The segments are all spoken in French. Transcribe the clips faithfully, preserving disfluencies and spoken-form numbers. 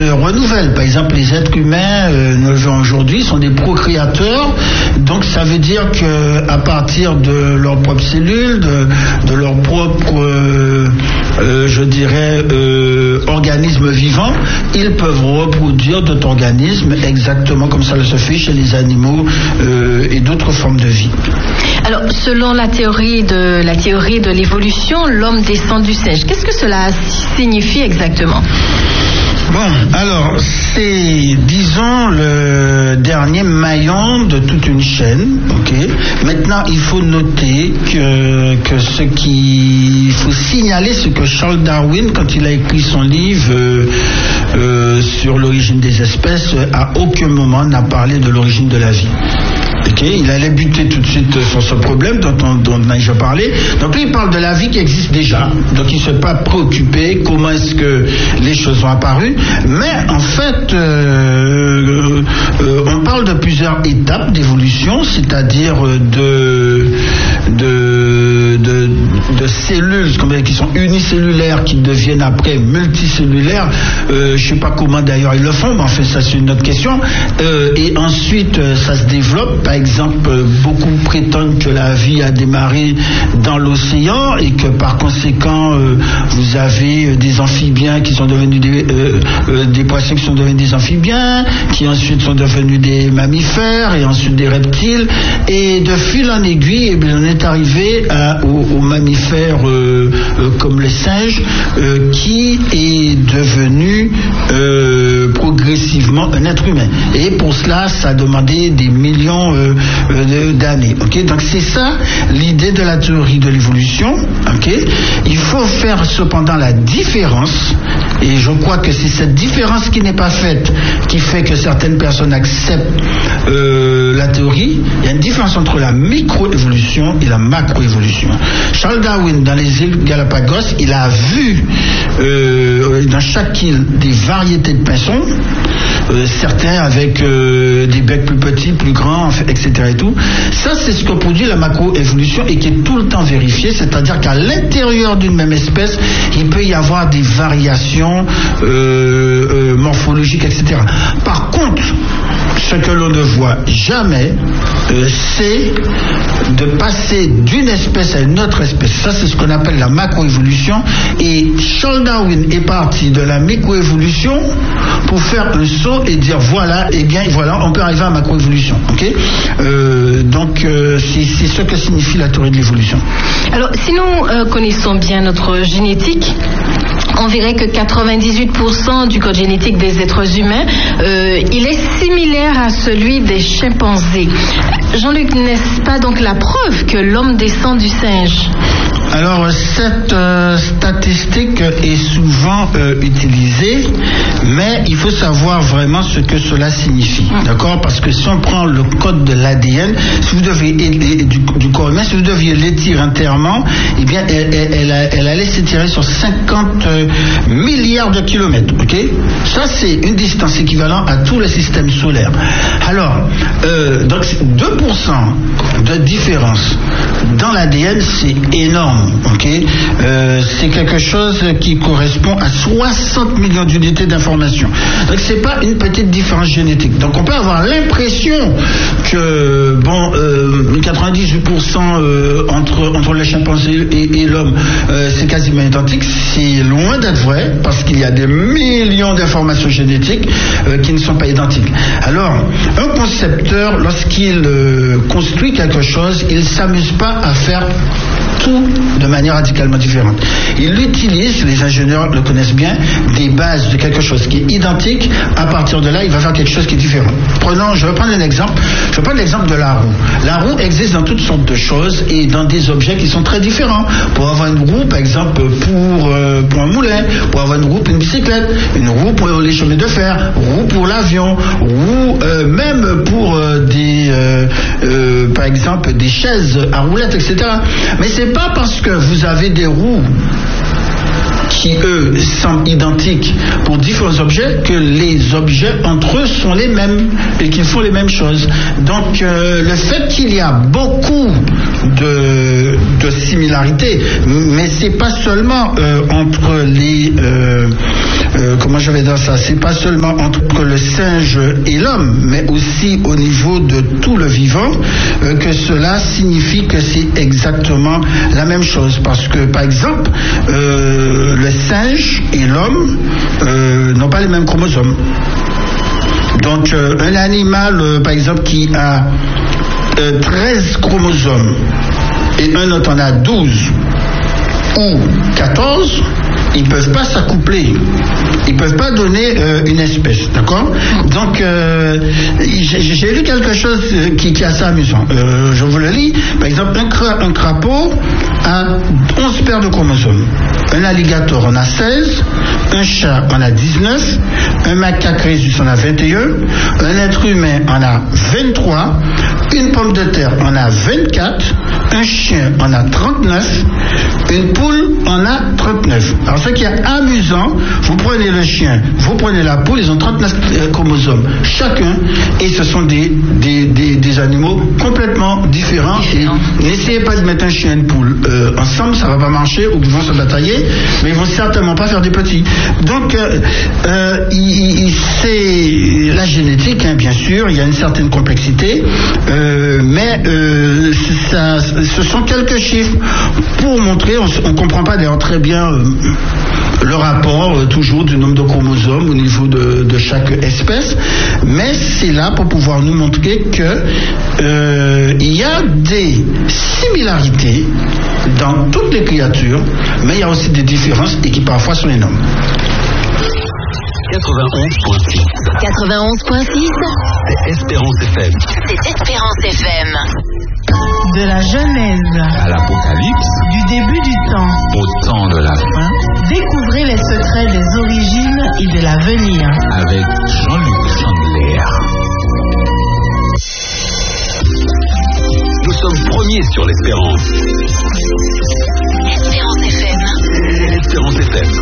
renouvellent. Par exemple, les êtres humains euh, aujourd'hui sont des procréateurs, donc ça veut dire que à partir de leurs propres cellules, de, de leurs propres, euh, euh, je dirais, euh, organismes vivants, ils peuvent reproduire d'autres organismes exactement comme ça se fait chez les animaux euh, et d'autres formes de vie. Alors, selon la théorie de la théorie de l'évolution, l'homme descend du singe. Qu'est-ce que cela signifie exactement? Bon, alors, c'est, disons, le dernier maillon de toute une chaîne, ok. Maintenant, il faut noter que, que ce qui, il faut signaler ce que Charles Darwin, quand il a écrit son livre euh, euh, sur l'origine des espèces, à aucun moment n'a parlé de l'origine de la vie. Okay, il allait buter tout de suite sur ce problème dont on, dont on a déjà parlé. Donc lui, il parle de la vie qui existe déjà. Donc il ne s'est pas préoccupé comment est-ce que les choses ont apparu. Mais en fait, euh, euh, on parle de plusieurs étapes d'évolution, c'est-à-dire de, de, de, de cellules qui sont unicellulaires qui deviennent après multicellulaires. Euh, je ne sais pas comment d'ailleurs ils le font, mais en fait ça c'est une autre question. Euh, et ensuite, ça se développe. Par exemple, beaucoup prétendent que la vie a démarré dans l'océan et que par conséquent, euh, vous avez des amphibiens qui sont devenus des, euh, euh, des poissons qui sont devenus des amphibiens, qui ensuite sont devenus des mammifères et ensuite des reptiles. Et de fil en aiguille, eh bien, on est arrivé à, aux, aux mammifères euh, euh, comme les singes, euh, qui est devenu euh, progressivement un être humain. Et pour cela, ça a demandé des millions euh, euh, d'années. Okay? Donc c'est ça l'idée de la théorie de l'évolution. Okay? Il faut faire cependant la différence, et je crois que c'est cette différence qui n'est pas faite qui fait que certaines personnes acceptent euh, la théorie. Il y a une différence entre la microévolution et la macroévolution. Charles Darwin, dans les îles Galapagos, il a vu euh, dans chaque île des variétés de pinsons, euh, certains avec euh, des becs plus petits, plus grands, et cetera et tout. Ça, c'est ce que produit la macroévolution et qui est tout le temps vérifié, c'est-à-dire qu'à l'intérieur d'une même espèce, il peut y avoir des variations euh, euh, morphologiques, et cetera. Par contre, ce que l'on ne voit jamais, euh, c'est de passer d'une espèce à une autre espèce. Ça, c'est ce qu'on appelle la macroévolution. Et Charles Darwin est parti de la microévolution pour faire un saut et dire voilà, et eh bien voilà, on peut arriver à la macroévolution. Okay, euh, donc euh, c'est, c'est ce que signifie la théorie de l'évolution. Alors, si nous euh, connaissons bien notre génétique, on verrait que quatre-vingt-dix-huit pour cent du code génétique des êtres humains, euh, il est similaire à celui des chimpanzés. Jean-Luc, n'est-ce pas donc la preuve que l'homme descend du singe? Alors, cette euh, statistique est souvent euh, utilisée, mais il faut savoir vraiment ce que cela signifie, d'accord? Parce que si on prend le code de l'A D N, si vous deviez, du, du corps humain, si vous deviez l'étirer entièrement, eh bien, elle, elle, elle, elle allait s'étirer sur cinquante milliards de kilomètres, ok? Ça, c'est une distance équivalente à tout le système solaire. Alors, euh, donc, deux pour cent de différence dans l'A D N, c'est énorme. Ok, euh, c'est quelque chose qui correspond à soixante millions d'unités d'information. Donc c'est pas une petite différence génétique. Donc on peut avoir l'impression que bon, euh, quatre-vingt-dix-huit pour cent euh, entre entre le chimpanzé et, et l'homme, euh, c'est quasiment identique. C'est loin d'être vrai parce qu'il y a des millions d'informations génétiques euh, qui ne sont pas identiques. Alors un concepteur, lorsqu'il euh, construit quelque chose, il s'amuse pas à faire tout de manière radicalement différente. Il utilise, les ingénieurs le connaissent bien, des bases de quelque chose qui est identique. À partir de là, il va faire quelque chose qui est différent. Prenons, je vais prendre un exemple. Je vais prendre l'exemple de la roue. La roue existe dans toutes sortes de choses et dans des objets qui sont très différents. Pour avoir une roue, par exemple, pour, euh, pour un moulin, pour avoir une roue pour une bicyclette, une roue pour les chemins de fer, roue pour l'avion, roue euh, même pour euh, des, euh, euh, par exemple, des chaises à roulettes, et cetera. Mais c'est pas parce que vous avez des roues qui, eux, sont identiques pour différents objets que les objets entre eux sont les mêmes et qu'ils font les mêmes choses. Donc, euh, le fait qu'il y a beaucoup de, de similarité, mais c'est pas seulement euh, entre les euh, euh, comment je vais dire ça, c'est pas seulement entre le singe et l'homme, mais aussi au niveau de tout le vivant, euh, que cela signifie que c'est exactement la même chose. Parce que, par exemple, euh, le singe et l'homme euh, n'ont pas les mêmes chromosomes. Donc, euh, un animal, euh, par exemple, qui a euh, treize chromosomes et un autre en a douze ou quatorze, ils ne peuvent pas s'accoupler. Ils ne peuvent pas donner euh, une espèce, d'accord? Donc, euh, j'ai, j'ai lu quelque chose qui, qui est assez amusant. Euh, je vous le lis. Par exemple, un, cra- un crapaud a onze paires de chromosomes. Un alligator en a seize. Un chat en a dix-neuf. Un macaque rhésus en a vingt et un. Un être humain en a vingt-trois. Une pomme de terre en a vingt-quatre. Un chien en a trente-neuf. Une poule en a trente-neuf. Alors, ce qui est amusant, vous prenez le chien, vous prenez la poule, ils ont trente-neuf chromosomes chacun, et ce sont des, des, des, des animaux complètement différents. Différent. Et n'essayez pas de mettre un chien et une poule euh, ensemble, ça ne va pas marcher, ou ils vont se batailler, mais ils ne vont certainement pas faire des petits. Donc, euh, euh, il, il, c'est la génétique, hein, bien sûr, il y a une certaine complexité, euh, mais euh, ça, ce sont quelques chiffres pour montrer, on ne comprend pas d'ailleurs très bien euh, le rapport euh, toujours du nombre de chromosomes au niveau de, de chaque espèce, mais c'est là pour pouvoir nous montrer que euh, il y a des similarités dans toutes les créatures, mais il y a aussi des différences et qui parfois sont énormes. quatre-vingt-onze point six. quatre-vingt-onze point six. C'est Espérance F M. C'est Espérance F M. De la Genèse À l'Apocalypse, du début du temps au temps de la fin, découvrez les secrets des origines et de l'avenir avec Jean-Luc Chandler. Nous sommes premiers sur l'Espérance. Espérance F M. Espérance F M.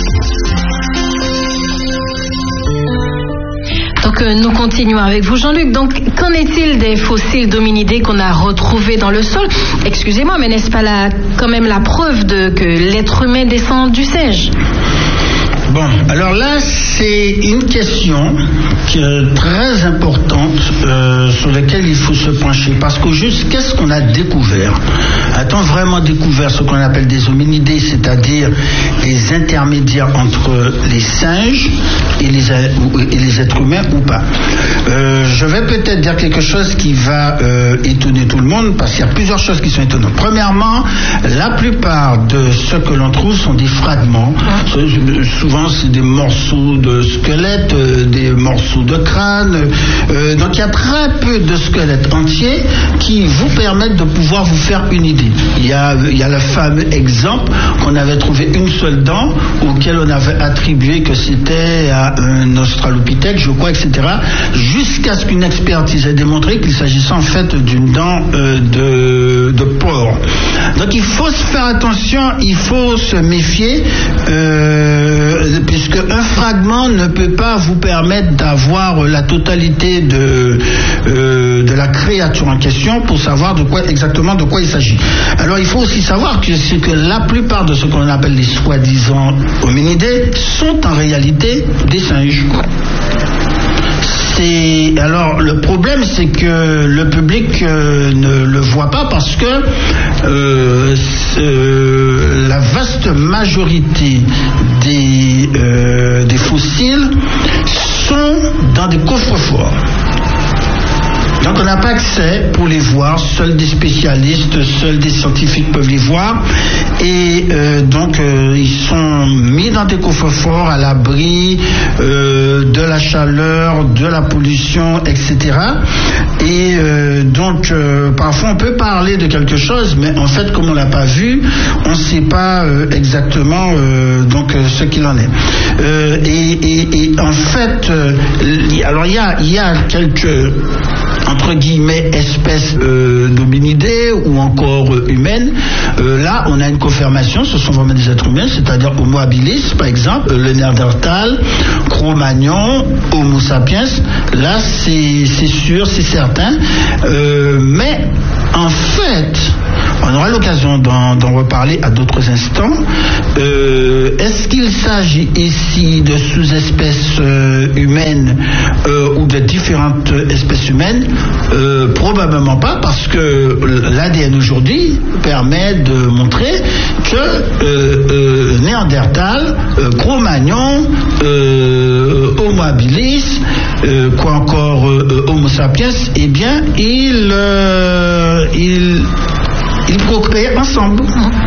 Donc euh, nous continuons avec vous, Jean-Luc. Donc qu'en est-il des fossiles d'hominidés qu'on a retrouvés dans le sol? Excusez-moi, mais n'est-ce pas la, quand même la preuve de que l'être humain descend du singe? Bon, alors là, c'est une question qui est très importante euh, sur laquelle il faut se pencher. Parce qu'au juste, qu'est-ce qu'on a découvert? A-t-on vraiment découvert ce qu'on appelle des hominidés, c'est-à-dire les intermédiaires entre les singes et les, et les êtres humains ou pas? euh, Je vais peut-être dire quelque chose qui va euh, étonner tout le monde, parce qu'il y a plusieurs choses qui sont étonnantes. Premièrement, la plupart de ce que l'on trouve sont des fragments. Souvent, c'est des morceaux de squelettes, euh, des morceaux de crâne. Euh, donc il y a très peu de squelettes entiers qui vous permettent de pouvoir vous faire une idée. Il y a, il y a le fameux exemple qu'on avait trouvé une seule dent, auquel on avait attribué que c'était à un australopithèque, je crois, et cetera, jusqu'à ce qu'une expertise ait démontré qu'il s'agissait en fait d'une dent euh, de, de porc. Donc il faut se faire attention, il faut se méfier, euh, puisque un fragment ne peut pas vous permettre d'avoir la totalité de, euh, de la créature en question pour savoir de quoi, exactement de quoi il s'agit. Alors il faut aussi savoir que c'est que la plupart de ce qu'on appelle les soi-disant hominidés sont en réalité des singes. C'est... Alors le problème, c'est que le public euh, ne le voit pas parce que euh, euh, la vaste majorité des, euh, des fossiles sont dans des coffres-forts. Donc on n'a pas accès pour les voir, seuls des spécialistes, seuls des scientifiques peuvent les voir, et euh, donc euh, ils sont mis dans des coffres-forts à l'abri euh, de la chaleur, de la pollution, et cetera. Et euh, donc euh, parfois on peut parler de quelque chose, mais en fait comme on l'a pas vu, on ne sait pas euh, exactement euh, donc euh, ce qu'il en est. Euh, et, et, et en fait, euh, alors il y a, il y a quelques entre guillemets espèces euh, d'hominidés ou encore euh, humaines. Euh, là, on a une confirmation, ce sont vraiment des êtres humains, c'est-à-dire Homo habilis, par exemple, le Néandertal, Cro-Magnon, Homo sapiens. Là, c'est, c'est sûr, c'est certain. Euh, mais En fait, on aura l'occasion d'en, d'en reparler à d'autres instants. Euh, est-ce qu'il s'agit ici de sous-espèces euh, humaines euh, ou de différentes espèces humaines? euh, Probablement pas, parce que l'A D N aujourd'hui permet de montrer que euh, euh, Néandertal, euh, Cro-Magnon, euh, Homo habilis, euh, quoi encore, euh, Homo sapiens, eh bien, ils, euh, ils Ils procréaient ensemble.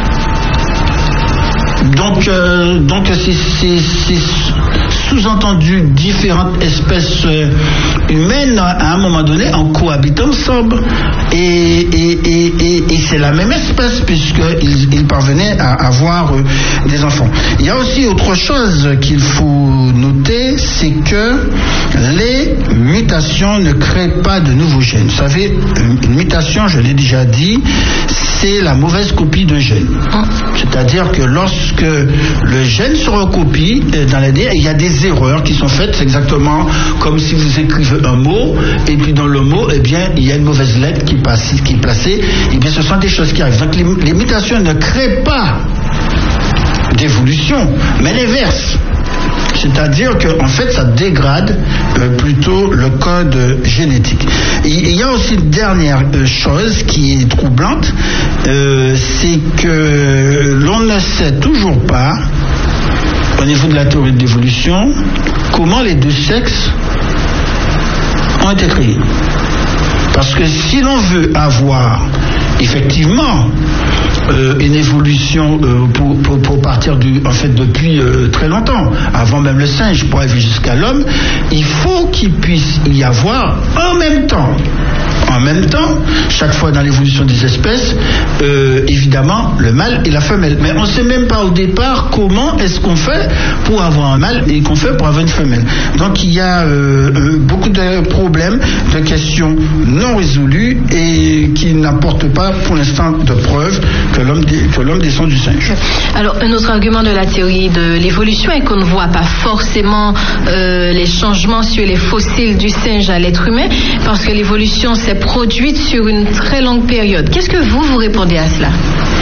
Donc, euh, donc c'est, c'est, c'est sous-entendu différentes espèces euh, humaines à un moment donné en cohabitant ensemble. Et, et, et, et, et c'est la même espèce puisqu'ils ils parvenaient à avoir euh, des enfants. Il y a aussi autre chose qu'il faut noter, c'est que les mutations ne créent pas de nouveaux gènes. Vous savez, une mutation, je l'ai déjà dit, c'est la mauvaise copie de gène. C'est-à-dire que lorsque le gène se recopie dans l'A D N, il y a des erreurs qui sont faites. C'est exactement comme si vous écrivez un mot et puis dans le mot, eh bien, il y a une mauvaise lettre qui passe, qui est placée. Eh bien, ce sont des choses qui arrivent. Donc, les, les mutations ne créent pas d'évolution, mais l'inverse. C'est-à-dire qu'en fait, ça dégrade euh, plutôt le code génétique. Il y a aussi une dernière chose qui est troublante, euh, c'est que l'on ne sait toujours pas, au niveau de la théorie de l'évolution, comment les deux sexes ont été créés. Parce que si l'on veut avoir effectivement euh, une évolution euh, pour, pour, pour partir du, en fait depuis euh, très longtemps, avant même le singe, pour arriver jusqu'à l'homme, il faut qu'il puisse y avoir en même temps, en même temps, chaque fois dans l'évolution des espèces, euh, évidemment le mâle et la femelle. Mais on ne sait même pas au départ comment est-ce qu'on fait pour avoir un mâle et qu'on fait pour avoir une femelle. Donc il y a euh, euh, beaucoup de problèmes, de questions non résolues et qui n'apportent pas pour l'instant de preuves que l'homme, que l'homme descend du singe. Alors, un autre argument de la théorie de l'évolution est qu'on ne voit pas forcément euh, les changements sur les fossiles du singe à l'être humain, parce que l'évolution s'est produite sur une très longue période. Qu'est-ce que vous, vous répondez à cela?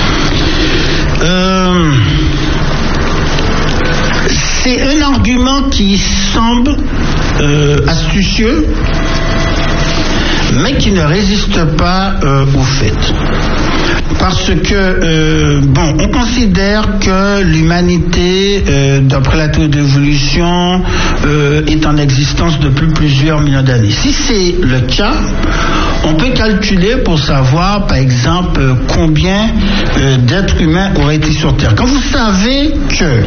euh, C'est un argument qui semble euh, astucieux, mais qui ne résiste pas euh, au fait. Parce que, euh, bon, on considère que l'humanité, euh, d'après la théorie de l'évolution, euh, est en existence depuis plusieurs millions d'années. Si c'est le cas, on peut calculer pour savoir, par exemple, combien euh, d'êtres humains auraient été sur Terre. Quand vous savez que,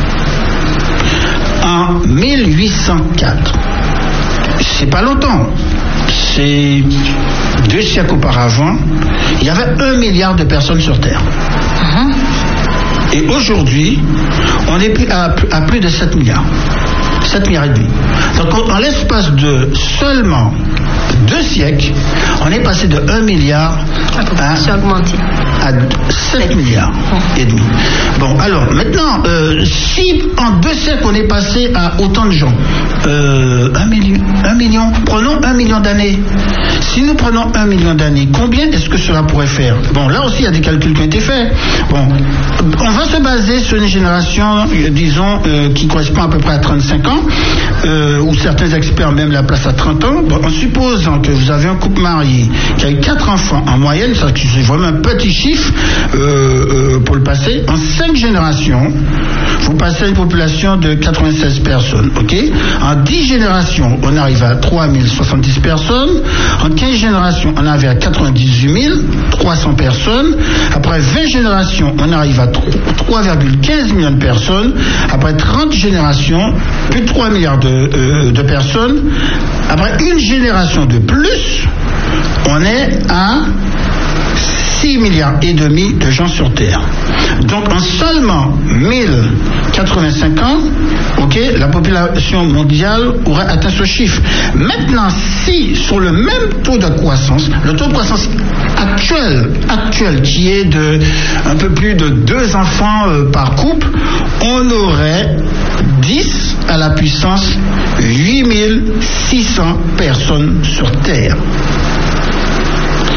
en mille huit cent quatre, c'est pas longtemps, c'est deux siècles auparavant, il y avait un milliard de personnes sur Terre. Uh-huh. Et aujourd'hui, on est plus à, à plus de sept milliards. sept milliards et demi. Donc, en l'espace de seulement deux siècles, on est passé de un milliard à, à sept milliards et demi. Bon, alors, maintenant, euh, si en deux siècles, on est passé à autant de gens, euh, un million, un million, prenons un million d'années. Si nous prenons un million d'années, combien est-ce que cela pourrait faire? Bon, là aussi, il y a des calculs qui ont été faits. Bon, on va se baser sur une génération, disons, euh, qui correspond à peu près à trente-cinq ans, euh, où certains experts même la placent à trente ans. Bon, en supposant que vous avez un couple marié qui a eu quatre enfants en moyenne, ça c'est vraiment un petit chiffre euh, euh, pour le passer, en cinq générations, vous passez à une population de quatre-vingt-seize personnes, ok? En dix générations, on arrive à trois mille soixante-dix personnes. En quinze générations, on arrive à quatre-vingt-dix-huit mille trois cents personnes. Après vingt générations, on arrive à trois virgule quinze millions de personnes. Après trente générations, plus de trois milliards de, euh, de personnes. Après une génération de plus, on est à six milliards et demi de gens sur Terre. Donc en seulement mille quatre-vingt-cinq ans, ok, la population mondiale aurait atteint ce chiffre. Maintenant, si sur le même taux de croissance, le taux de croissance actuel, actuel qui est de un peu plus de deux enfants euh, par couple, on aurait dix à la puissance huit mille six cents personnes sur Terre.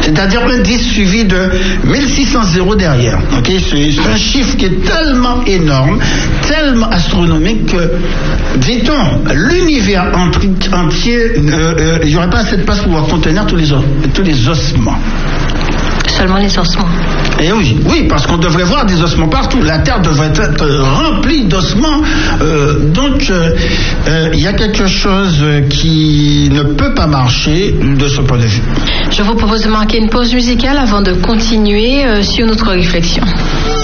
C'est-à-dire un dix suivi de mille six cents zéros derrière. Okay, c'est, c'est un chiffre qui est tellement énorme, tellement astronomique que, dit-on, l'univers entier, il euh, n'y euh, aurait pas assez de place pour pouvoir contenir tous les, os, tous les ossements. Seulement les ossements. Et oui, oui, parce qu'on devrait voir des ossements partout. La Terre devrait être remplie d'ossements. Euh, donc, il euh, euh, y a quelque chose qui ne peut pas marcher de ce point de vue. Je vous propose de marquer une pause musicale avant de continuer euh, sur notre réflexion.